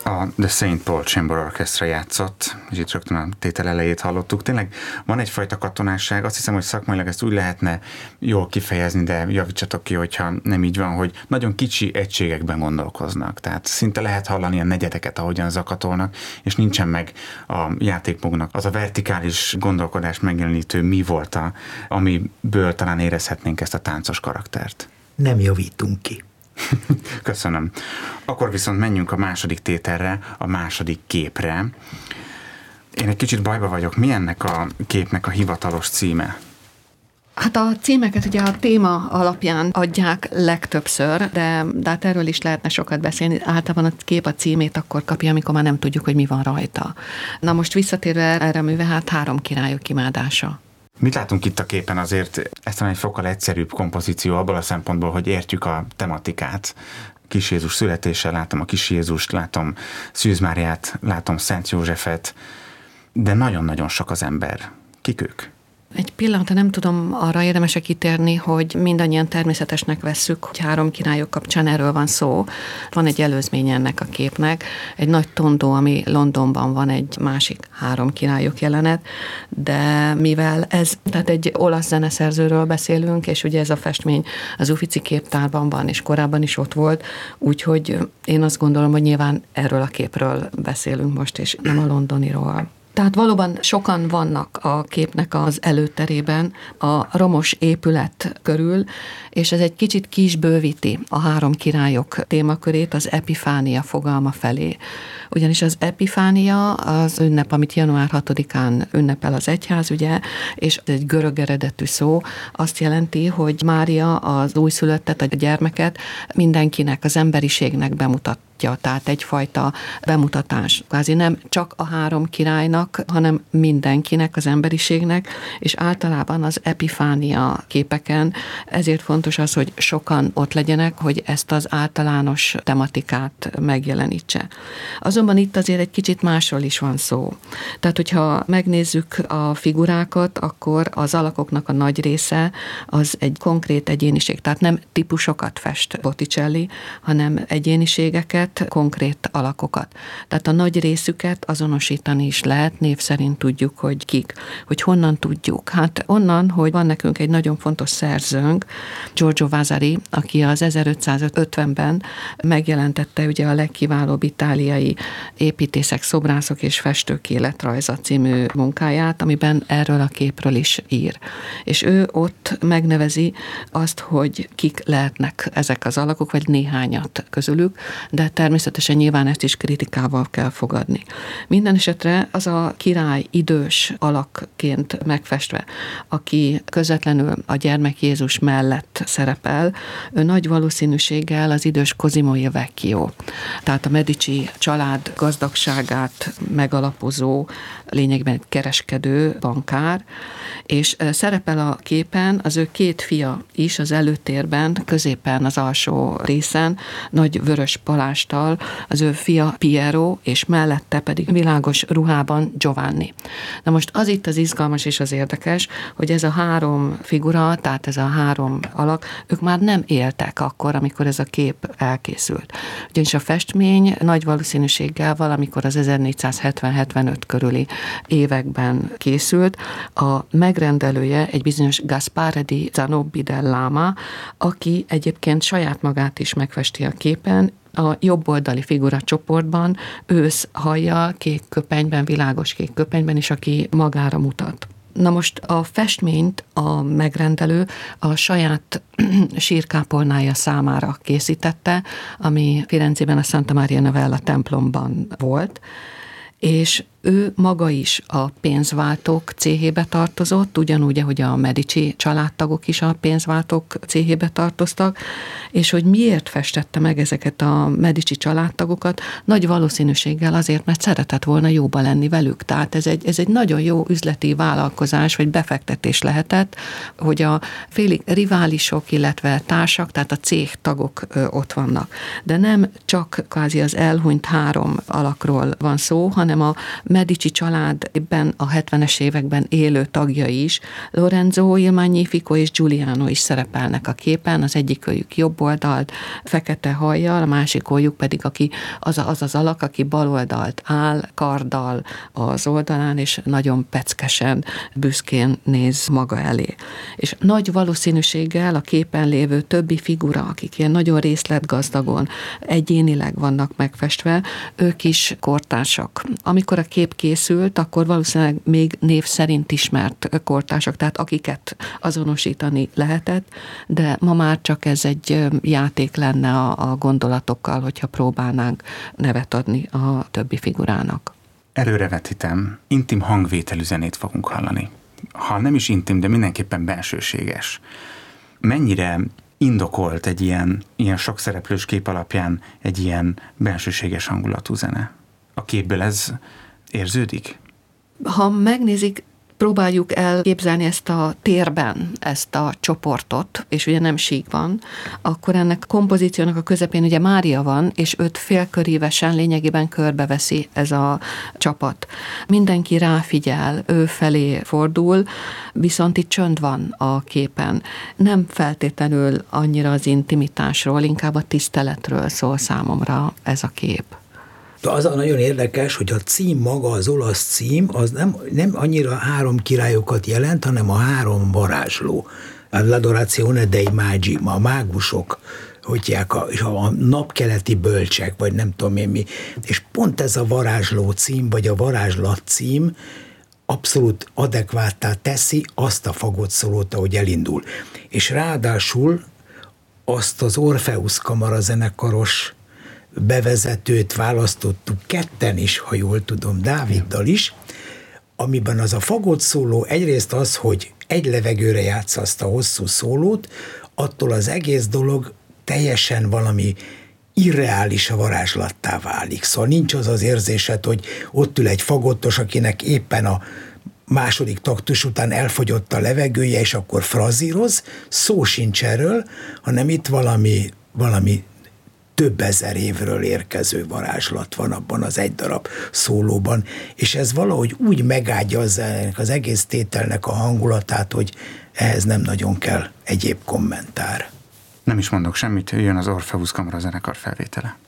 A The St. Paul Chamber Orchestra játszott, és itt rögtön a tétel elejét hallottuk. Tényleg van egyfajta katonásság, azt hiszem, hogy szakmailag ezt úgy lehetne jól kifejezni, de javítsatok ki, hogyha nem így van, hogy nagyon kicsi egységekben gondolkoznak. Tehát szinte lehet hallani a negyedeket, ahogyan zakatolnak, és nincsen meg a játékmagnak az a vertikális gondolkodás megjelenítő mi volta, amiből talán érezhetnénk ezt a táncos karaktert. Nem javítunk ki. Köszönöm. Akkor viszont menjünk a második tételre, a második képre. Én egy kicsit bajba vagyok. Mi ennek a képnek a hivatalos címe? Hát a címeket ugye a téma alapján adják legtöbbször, de hát erről is lehetne sokat beszélni. Általában a kép a címét akkor kapja, amikor már nem tudjuk, hogy mi van rajta. Na most visszatérve erre a műve, hát 3 királyok imádása. Mit látunk itt a képen? Azért ez talán egy fokkal egyszerűbb kompozíció abból a szempontból, hogy értjük a tematikát. Kis Jézus születése, látom a Kis Jézust, látom Szűz Máriát, látom Szent Józsefet, de nagyon-nagyon sok az ember. Kik ők? Egy pillanatra nem tudom, arra érdemes kitérni, hogy mindannyian természetesnek vesszük, hogy 3 királyok kapcsán erről van szó. Van egy előzménye ennek a képnek, egy nagy tondó, ami Londonban van, egy másik 3 királyok jelenet, de mivel ez, tehát egy olasz zeneszerzőről beszélünk, és ugye ez a festmény az Uffizi képtárban van, és korábban is ott volt, úgyhogy én azt gondolom, hogy nyilván erről a képről beszélünk most, és nem a londoniról. Tehát valóban sokan vannak a képnek az előterében, a romos épület körül, és ez egy kicsit kisbővíti a 3 királyok témakörét az epifánia fogalma felé. Ugyanis az epifánia az ünnep, amit január 6-án ünnepel az egyház, ugye, és ez egy görög eredetű szó, azt jelenti, hogy Mária az újszülöttet, a gyermeket mindenkinek, az emberiségnek bemutat. Tehát egyfajta bemutatás. Kvázi nem csak a 3 királynak, hanem mindenkinek, az emberiségnek, és általában az epifánia képeken ezért fontos az, hogy sokan ott legyenek, hogy ezt az általános tematikát megjelenítse. Azonban itt azért egy kicsit másról is van szó. Tehát, hogyha megnézzük a figurákat, akkor az alakoknak a nagy része az egy konkrét egyéniség. Tehát nem típusokat fest Botticelli, hanem egyéniségeket, konkrét alakokat. Tehát a nagy részüket azonosítani is lehet, név szerint tudjuk, hogy kik. Hogy honnan tudjuk? Hát onnan, hogy van nekünk egy nagyon fontos szerzőnk, Giorgio Vasari, aki az 1550-ben megjelentette ugye a legkiválóbb itáliai építészek, szobrászok és festők életrajza című munkáját, amiben erről a képről is ír. És ő ott megnevezi azt, hogy kik lehetnek ezek az alakok, vagy néhányat közülük, de természetesen nyilván ezt is kritikával kell fogadni. Minden esetre az a király idős alakként megfestve, aki közvetlenül a gyermek Jézus mellett szerepel, ő nagy valószínűséggel az idős Cosimo il Vecchio, tehát a Medici család gazdagságát megalapozó, lényegben egy kereskedő, bankár, és szerepel a képen az ő 2 fia is az előtérben, középen az alsó részen, nagy vörös palástal, az ő fia Piero, és mellette pedig világos ruhában Giovanni. Na most az itt az izgalmas és az érdekes, hogy ez a 3 figura, tehát ez a 3 alak, ők már nem éltek akkor, amikor ez a kép elkészült. Ugyanis a festmény nagy valószínűséggel valamikor az 1470-75 körüli években készült. A megrendelője egy bizonyos Gaspare di Zanobi dell'Ama, aki egyébként saját magát is megfesti a képen, a jobboldali figura csoportban, ősz hajjal, kék köpenyben, világos kék köpenyben is, aki magára mutat. Na most a festményt a megrendelő a saját sírkápolnája számára készítette, ami Firenzében a Santa Maria Novella templomban volt, és ő maga is a pénzváltók céhébe tartozott, ugyanúgy, ahogy a Medici családtagok is a pénzváltók céhébe tartoztak, és hogy miért festette meg ezeket a Medici családtagokat, nagy valószínűséggel azért, mert szeretett volna jóba lenni velük. Tehát ez egy nagyon jó üzleti vállalkozás, vagy befektetés lehetett, hogy a félig riválisok, illetve társak, tehát a cégtagok ott vannak. De nem csak kvázi az elhunyt 3 alakról van szó, hanem a Medici családban a 70-es években élő tagja is, Lorenzo il Magnifico és Giuliano is szerepelnek a képen, az egyikőjük jobb oldalt, fekete hajjal, a másikőjük pedig az alak, aki bal oldalt áll, karddal az oldalán, és nagyon peckesen, büszkén néz maga elé. És nagy valószínűséggel a képen lévő többi figura, akik ilyen nagyon részletgazdagon, egyénileg vannak megfestve, ők is kortársak. Amikor a kép készült, akkor valószínűleg még név szerint ismert kortársak, tehát akiket azonosítani lehetett, de ma már csak ez egy játék lenne a gondolatokkal, hogyha próbálnánk nevet adni a többi figurának. Előrevetítem, intim hangvételű zenét fogunk hallani. Ha nem is intim, de mindenképpen bensőséges. Mennyire indokolt egy ilyen sok szereplős kép alapján egy ilyen bensőséges hangulatú zene? A képből ez érződik? Ha megnézik, próbáljuk elképzelni ezt a térben, ezt a csoportot, és ugye nem sík van, akkor ennek a kompozíciónak a közepén ugye Mária van, és őt félkörívesen lényegében körbeveszi ez a csapat. Mindenki ráfigyel, ő felé fordul, viszont itt csönd van a képen. Nem feltétlenül annyira az intimitásról, inkább a tiszteletről szól számomra ez a kép. De az a nagyon érdekes, hogy a cím maga, az olasz cím, az nem annyira 3 királyokat jelent, hanem a 3 varázsló. L'Adorazione dei Magi, a mágusok, a napkeleti bölcsek, vagy nem tudom én mi. És pont ez a varázsló cím, vagy a varázslat cím abszolút adekváttá teszi azt a fagotszólót, ahogy elindul. És ráadásul azt az Orpheus kamarazenekaros bevezetőt választottuk ketten is, ha jól tudom, Dáviddal is, amiben az a fagotszóló egyrészt az, hogy egy levegőre játsza azt a hosszú szólót, attól az egész dolog teljesen valami irreális a varázslattá válik. Szóval nincs az az érzésed, hogy ott ül egy fagottos, akinek éppen a második taktus után elfogyott a levegője, és akkor frazíroz, szó sincs erről, hanem itt valami több ezer évről érkező varázslat van abban az egy darab szólóban, és ez valahogy úgy megágyazza az egész tételnek a hangulatát, hogy ehhez nem nagyon kell egyéb kommentár. Nem is mondok semmit, jön az Orpheus kamarazenekar felvétele.